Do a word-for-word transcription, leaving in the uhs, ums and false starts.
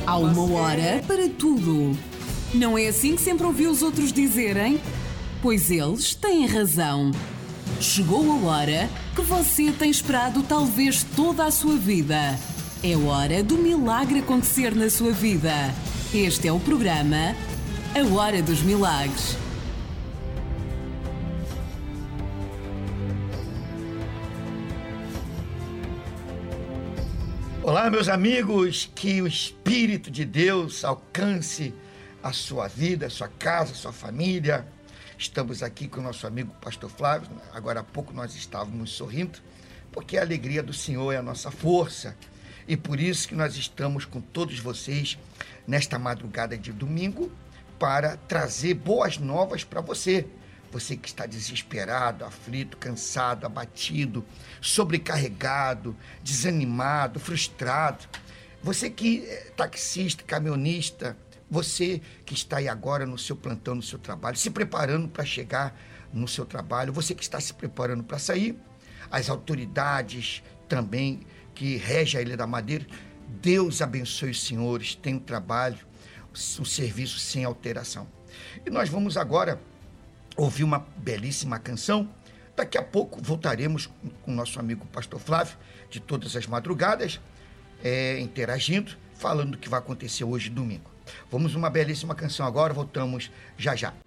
Há uma hora para tudo. Não é assim que sempre ouviu os outros dizerem? Pois eles têm razão. Chegou a hora que você tem esperado talvez toda a sua vida. É hora do milagre acontecer na sua vida. Este é o programa A Hora dos Milagres. Olá, meus amigos, que o Espírito de Deus alcance a sua vida, a sua casa, a sua família. Estamos aqui com o nosso amigo Pastor Flávio. Agora há pouco nós estávamos sorrindo, porque a alegria do Senhor é a nossa força. E por isso que nós estamos com todos vocês nesta madrugada de domingo para trazer boas novas para você. Você que está desesperado, aflito, cansado, abatido, sobrecarregado, desanimado, frustrado. Você que é taxista, caminhonista, você que está aí agora no seu plantão, no seu trabalho, se preparando para chegar no seu trabalho, você que está se preparando para sair, as autoridades também que regem a Ilha da Madeira, Deus abençoe os senhores, tem um trabalho, um serviço sem alteração. E nós vamos agora ouvir uma belíssima canção. Daqui a pouco voltaremos com o nosso amigo Pastor Flávio, de todas as madrugadas, é, interagindo, falando do que vai acontecer hoje, domingo. Vamos uma belíssima canção agora, voltamos já já.